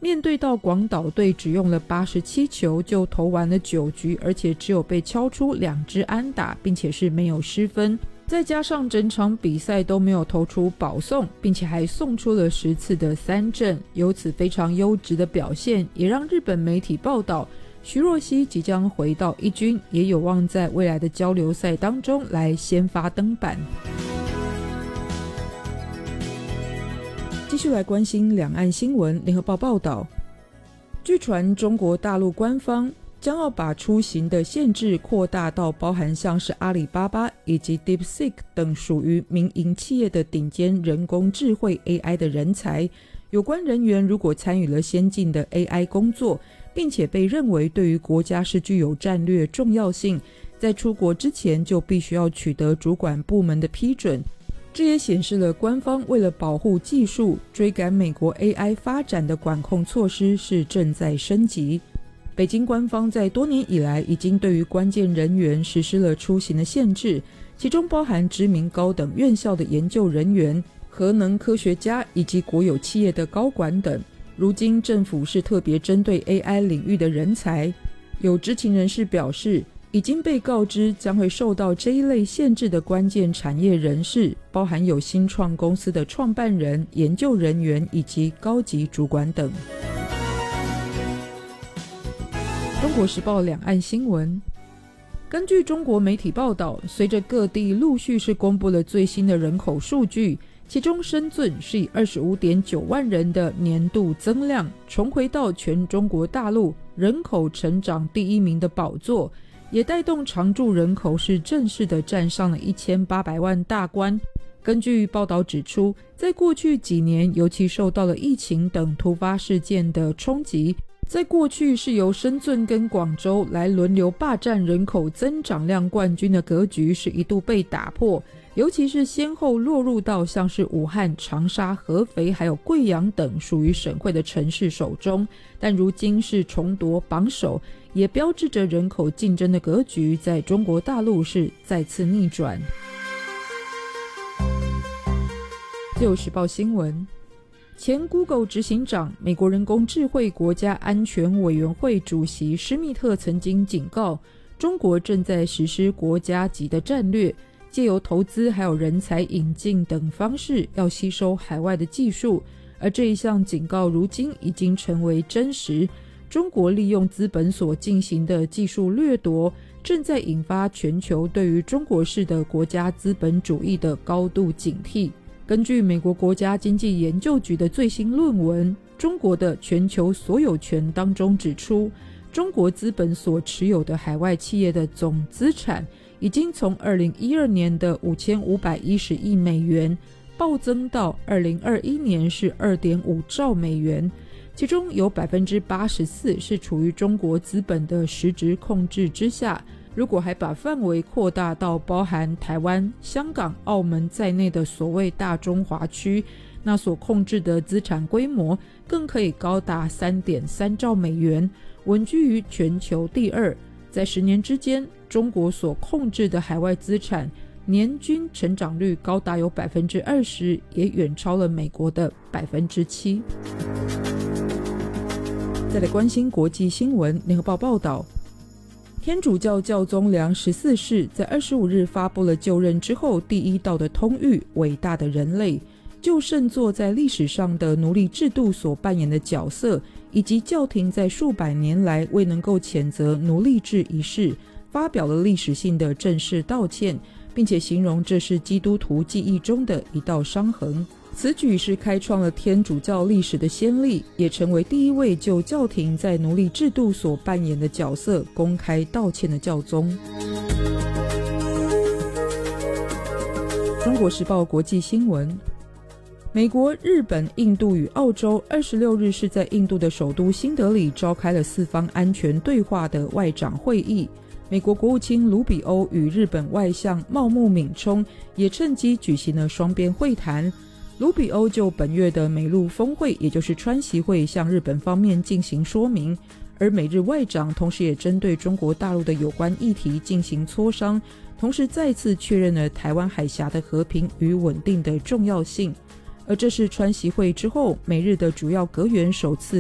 面对到广岛队只用了87球就投完了9局，而且只有被敲出2支安打，并且是没有失分，再加上整场比赛都没有投出保送，并且还送出了10次的3振，由此非常优质的表现，也让日本媒体报道徐若曦即将回到一军，也有望在未来的交流赛当中来先发登板。继续来关心两岸新闻，联合报报道，据传中国大陆官方将要把出行的限制扩大到包含像是阿里巴巴以及 DeepSeek 等属于民营企业的顶尖人工智慧 AI 的人才。有关人员如果参与了先进的 AI 工作，并且被认为对于国家是具有战略重要性，在出国之前就必须要取得主管部门的批准。这也显示了官方为了保护技术，追赶美国 AI 发展的管控措施是正在升级。北京官方在多年以来已经对于关键人员实施了出行的限制，其中包含知名高等院校的研究人员、核能科学家以及国有企业的高管等。如今政府是特别针对 AI 领域的人才，有知情人士表示，已经被告知将会受到这一类限制的关键产业人士，包含有新创公司的创办人、研究人员以及高级主管等。中国时报两岸新闻，根据中国媒体报道，随着各地陆续是公布了最新的人口数据，其中深圳是以 25.9 万人的年度增量重回到全中国大陆人口成长第1名的宝座，也带动常住人口是正式的站上了1800万大关。根据报道指出，在过去几年，尤其受到了疫情等突发事件的冲击，在过去是由深圳跟广州来轮流霸占人口增长量冠军的格局是一度被打破，尤其是先后落入到像是武汉、长沙、合肥还有贵阳等属于省会的城市手中，但如今是重夺榜首，也标志着人口竞争的格局在中国大陆是再次逆转。自由时报新闻，前 Google 执行长、美国人工智慧国家安全委员会主席施密特曾经警告，中国正在实施国家级的战略，借由投资还有人才引进等方式要吸收海外的技术，而这一项警告如今已经成为真实。中国利用资本所进行的技术掠夺，正在引发全球对于中国式的国家资本主义的高度警惕。根据美国国家经济研究局的最新论文，中国的全球所有权当中指出，中国资本所持有的海外企业的总资产已经从2012年的5510亿美元暴增到2021年是 2.5 兆美元，其中有 84% 是处于中国资本的实质控制之下。如果还把范围扩大到包含台湾、香港、澳门在内的所谓大中华区，那所控制的资产规模更可以高达 3.3 兆美元，稳居于全球第2。在10年之间，中国所控制的海外资产年均成长率高达有 20%， 也远超了美国的 7%。 再来关心国际新闻，联合报报道，天主教教宗良14世在25日发布了就任之后第1道的通谕：伟大的人类，就圣座在历史上的奴隶制度所扮演的角色，以及教廷在数百年来未能够谴责奴隶制一事，发表了历史性的正式道歉，并且形容这是基督徒记忆中的一道伤痕。此举是开创了天主教历史的先例，也成为第1位就教廷在奴隶制度所扮演的角色公开道歉的教宗。中国时报国际新闻，美国、日本、印度与澳洲26日是在印度的首都新德里召开了4方安全对话的外长会议。美国国务卿卢比欧与日本外相茂木敏充也趁机举行了双边会谈。卢比欧就本月的美陆峰会，也就是川习会，向日本方面进行说明，而美日外长同时也针对中国大陆的有关议题进行磋商，同时再次确认了台湾海峡的和平与稳定的重要性。而这是川习会之后美日的主要阁员首次